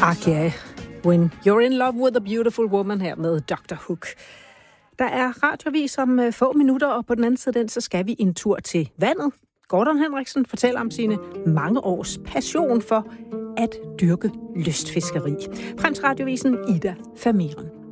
Arkia, When You're in Love with a Beautiful Woman her med Dr. Hook. Der er radiovis om få minutter, og på den anden side den, så skal vi en tur til vandet. Gordon Henriksen fortæller om sine mange års passion for at dyrke lystfiskeri. Frem til radiovisen Ida Vermehren.